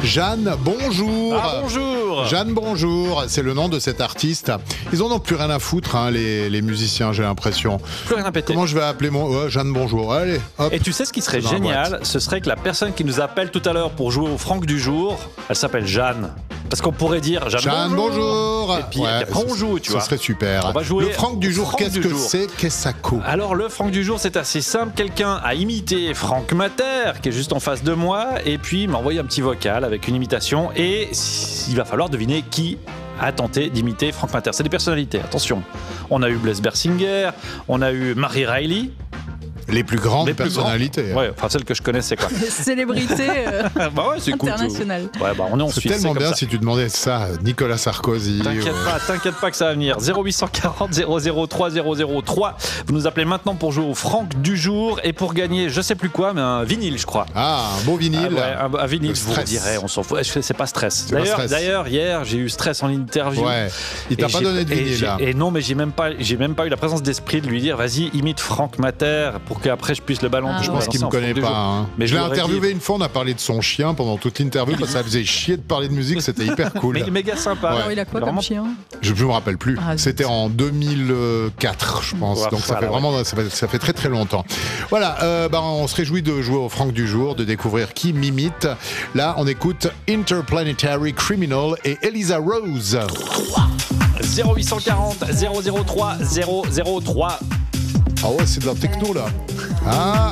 Jeanne, bonjour. Ah, bonjour. Jeanne, bonjour. C'est le nom de cet artiste. Ils en ont plus rien à foutre, hein, les musiciens, j'ai l'impression. Plus rien à péter. Comment je vais appeler mon... Jeanne, bonjour. Allez, hop. Et tu sais ce qui serait Dans la génial, boîte. ce serait que la personne qui nous appelle tout à l'heure pour jouer au Franck du jour, elle s'appelle Jeanne. Parce qu'on pourrait dire Jeanne, bonjour. Et puis Ouais, après on joue, tu vois. Ce serait super. On va jouer le Franck du au jour, Franck qu'est-ce du que jour. c'est? Qu'est-ce que ça coûte? Alors le Franck du jour, c'est assez simple. Quelqu'un a imité Franck Mater, qui est juste en face de moi, et puis il m'a envoyé un petit vocal avec une imitation, et il va falloir deviner qui a tenté d'imiter Franck Mater. C'est des personnalités, attention. On a eu Blaise Bersinger, on a eu Marie Riley. Les plus grandes Les plus personnalités. Ouais, enfin celle que je connais, c'est quoi? Célébrité Bah ouais, c'est cool. internationale. Ouais, bah on est en C'est Suisse, tellement comme bien ça. si tu demandais ça à Nicolas Sarkozy. T'inquiète pas que ça va venir. 0840 003 003. Vous nous appelez maintenant pour jouer au Franck du jour et pour gagner, je sais plus quoi, mais un vinyle, je crois. Ah, un beau vinyle. Ah ouais, un vinyle, Le je vous stress. dirais, on s'en fout. C'est pas stress. C'est pas stress. D'ailleurs, hier, j'ai eu stress en interview. Ouais. Il t'a Et pas j'ai- donné de et vinyle, j'ai- là. Et non, mais j'ai même pas eu la présence d'esprit de lui dire, vas-y, imite Franck Mater pour qu'après je puisse le balancer. Ah, Je pense qu'il me connaît pas. Hein. Mais je je l'ai l'aurais interviewé dit. une fois, on a parlé de son chien pendant toute l'interview parce que ça faisait chier de parler de musique, c'était hyper cool. Mais il est méga sympa. Alors, il a quoi Vraiment- comme chien? Je me rappelle plus. Ah, C'était en 2004, je pense. Ouais, Donc ça voilà, fait ouais. vraiment, ça fait très très longtemps. Voilà, on se réjouit de jouer au Franck du jour, de découvrir qui m'imite. Là, on écoute Interplanetary Criminal et Elisa Rose. 0840 003 003. Ah ouais, c'est de la techno là. Ah.